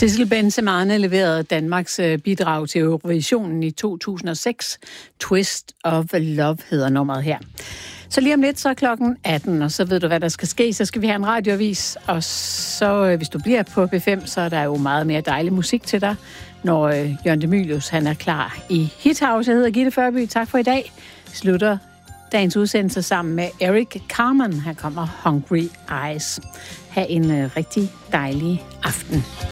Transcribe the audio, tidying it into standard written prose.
Sissel Bensemane leverede Danmarks bidrag til Eurovisionen i 2006. Twist of Love hedder nummeret her. Så lige om lidt, så er klokken 18, og så ved du, hvad der skal ske. Så skal vi have en radioavis, og så hvis du bliver på B5, så er der jo meget mere dejlig musik til dig, når Jørgen de Mylius, han er klar i Hit House. Jeg hedder Gitte Førby. Tak for i dag. Slutter dagens udsendelse sammen med Eric Carmen. Her kommer Hungry Eyes. Ha' en rigtig dejlig aften.